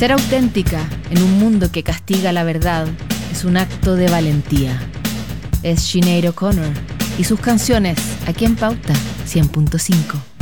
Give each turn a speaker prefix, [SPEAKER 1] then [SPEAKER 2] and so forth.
[SPEAKER 1] Ser auténtica en un mundo que castiga la verdad es un acto de valentía. Es Sinéad O'Connor y sus canciones aquí en Pauta 100.5.